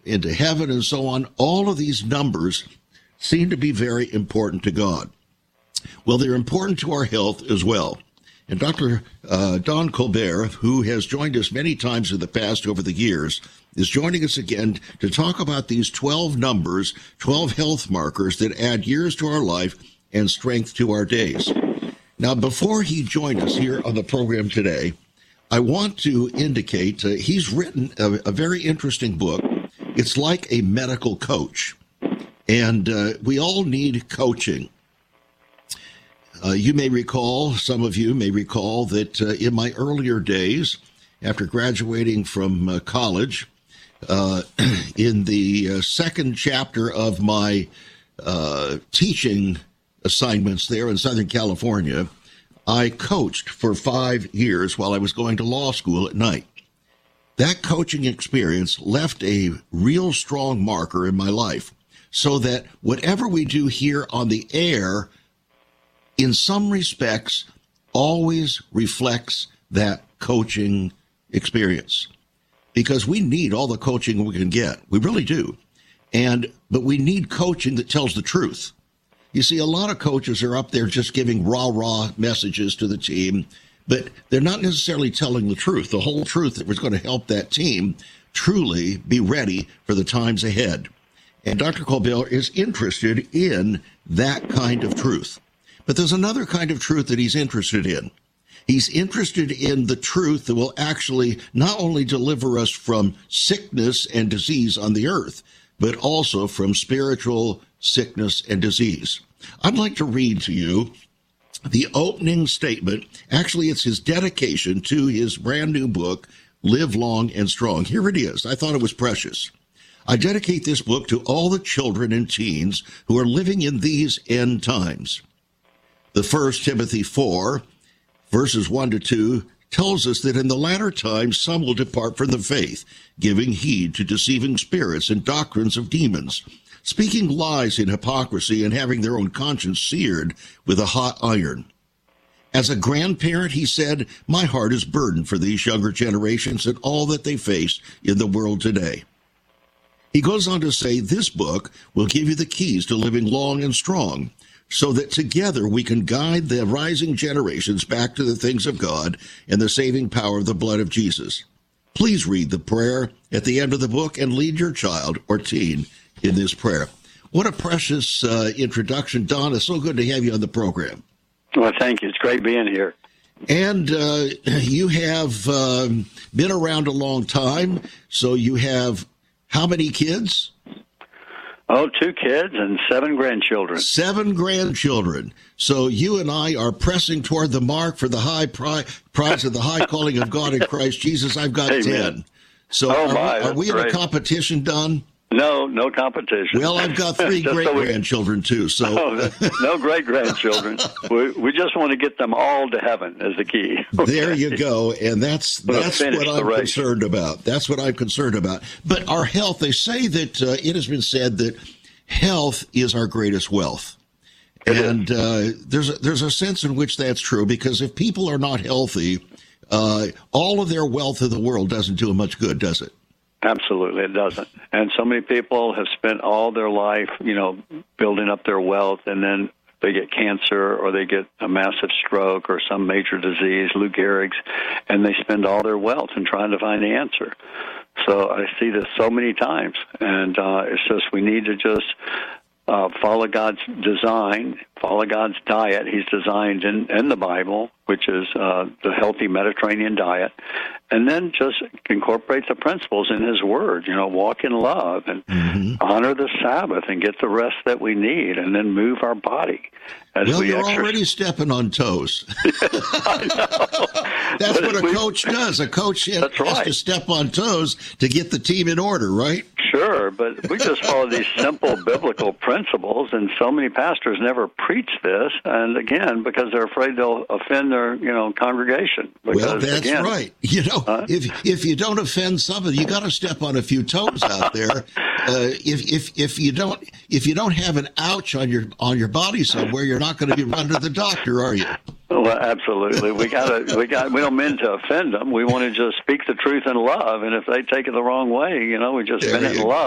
into heaven and so on. All of these numbers seem to be very important to God. Well, they're important to our health as well. And Dr. Don Colbert, who has joined us many times in the past over the years, is joining us again to talk about these 12 numbers, 12 health markers that add years to our life and strength to our days. Now, before he joined us here on the program today, I want to indicate he's written a very interesting book. It's like a medical coach, and we all need coaching. You may recall, some of you may recall that in my earlier days, after graduating from college, in the second chapter of my teaching assignments there in Southern California, I coached for 5 years while I was going to law school at night. That coaching experience left a real strong marker in my life, so that whatever we do here on the air, in some respects, always reflects that coaching experience. Because we need all the coaching we can get. We really do. But we need coaching that tells the truth. You see, a lot of coaches are up there just giving rah-rah messages to the team, but they're not necessarily telling the truth, the whole truth that was going to help that team truly be ready for the times ahead. And Dr. Colbert is interested in that kind of truth. But there's another kind of truth that he's interested in. He's interested in the truth that will actually not only deliver us from sickness and disease on the earth, but also from spiritual sickness and disease. I'd like to read to you the opening statement. Actually, it's his dedication to his brand new book, Live Long and Strong. Here it is. I thought it was precious. I dedicate this book to all the children and teens who are living in these end times. The 1 Timothy 4, verses 1 to 2, tells us that in the latter times some will depart from the faith, giving heed to deceiving spirits and doctrines of demons, speaking lies in hypocrisy and having their own conscience seared with a hot iron. As a grandparent, he said, my heart is burdened for these younger generations and all that they face in the world today. He goes on to say, this book will give you the keys to living long and strong, so that together we can guide the rising generations back to the things of God and the saving power of the blood of Jesus. Please read the prayer at the end of the book and lead your child or teen in this prayer. What a precious introduction, Don. It's so good to have you on the program. Well, thank you. It's great being here. And you have been around a long time, so you have how many kids? Oh, 2 kids and 7 grandchildren. 7 grandchildren. So you and I are pressing toward the mark for the high prize of the high calling of God in Christ Jesus. I've got Amen. 10. So are we in a competition, Don? No competition. Well, I've got 3 great-grandchildren, too. So no great-grandchildren. We just want to get them all to heaven is the key. Okay. There you go, and that's what I'm concerned about. That's what I'm concerned about. But our health, they say that it has been said that health is our greatest wealth. And there's a sense in which that's true, because if people are not healthy, all of their wealth in the world doesn't do them much good, does it? Absolutely, it doesn't. And so many people have spent all their life, building up their wealth, and then they get cancer or they get a massive stroke or some major disease, Lou Gehrig's, and they spend all their wealth in trying to find the answer. So I see this so many times, and it's just we need to just follow God's design, follow God's diet He's designed in the Bible, which is the healthy Mediterranean diet, and then just incorporate the principles in His Word, walk in love and honor the Sabbath and get the rest that we need, and then move our body. Well, you're already stepping on toes. That's what a coach does. A coach has to step on toes to get the team in order, right? Sure, but we just follow these simple biblical principles, and so many pastors never preach this, and again, because they're afraid they'll offend their, congregation. Because, well, that's right. If you don't offend somebody, you got to step on a few toes out there. If you don't have an ouch on your body somewhere, you're not going to be run to the doctor, are you? Well, absolutely. We don't mean to offend them. We want to just speak the truth in love, and if they take it the wrong way, we just spin it in love.